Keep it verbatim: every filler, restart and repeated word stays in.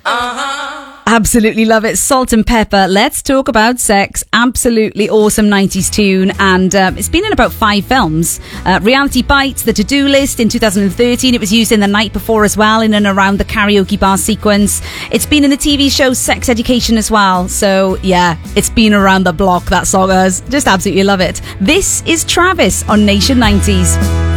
Absolutely love it. Salt and Pepper. Let's talk about sex. Absolutely awesome nineties tune. And um, it's been in about five films. Uh, Reality Bites, The To-Do List in two thousand thirteen. It was used in The Night Before as well, in and around the karaoke bar sequence. It's been in the T V show Sex Education as well. So yeah, it's been around the block, that song is. Just absolutely love it. This is Travis on Nation nineties.